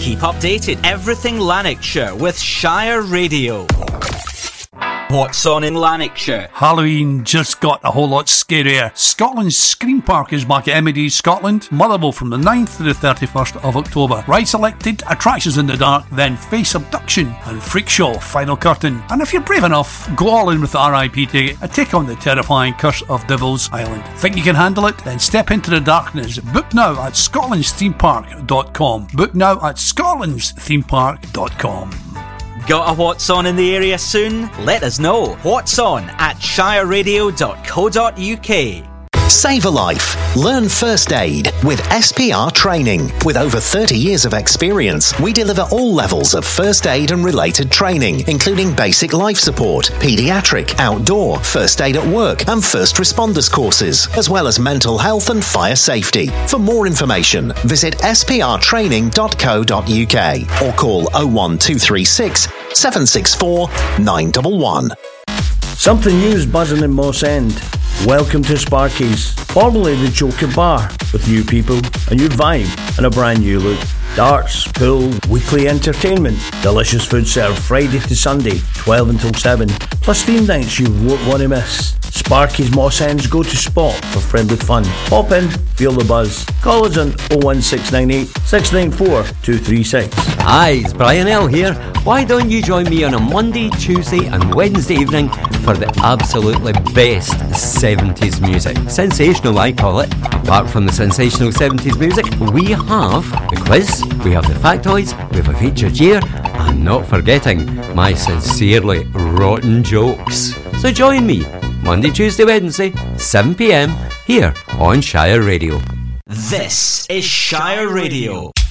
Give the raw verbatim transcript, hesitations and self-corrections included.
Keep updated. Everything Lanarkshire with Shire Radio. What's on in Lanarkshire? Halloween just got a whole lot scarier. Scotland's Scream Park is back at M A D Scotland, Motherwell from the ninth to the thirty-first of October. Ride selected, attractions in the dark, then Face Abduction and Freak Show Final Curtain. And if you're brave enough, go all in with the R I P ticket and take on the terrifying Curse of Devil's Island. Think you can handle it? Then step into the darkness. Book now at scotlands theme park dot com. Book now at scotlands theme park dot com. Got a What's On in the area soon? Let us know. What's On at shire radio dot co dot uk. Save a life. Learn first aid with S P R Training. With over thirty years of experience, we deliver all levels of first aid and related training, including basic life support, paediatric, outdoor, first aid at work, and first responders courses, as well as mental health and fire safety. For more information, visit s p r training dot co dot uk or call oh one two three six, seven six four, nine one one. Something new's buzzing in Moss End. Welcome to Sparky's, formerly the Joker Bar, with new people, a new vibe and a brand new look. Darts, pool, weekly entertainment, delicious food served Friday to Sunday, twelve until seven, plus theme nights you won't want to miss. Sparky's Moss End's go-to spot for friendly fun. Pop in, feel the buzz. Call us on oh one six nine eight, six nine four, two three six. Hi, it's Brian L here. Why don't you join me on a Monday, Tuesday and Wednesday evening for the absolutely best seventies music. Sensational, I call it. Apart from the sensational seventies music, we have the quiz, we have the factoids, we have a featured year, and not forgetting my sincerely rotten jokes. So join me Monday, Tuesday, Wednesday, seven p m here on Shire Radio. This is Shire Radio.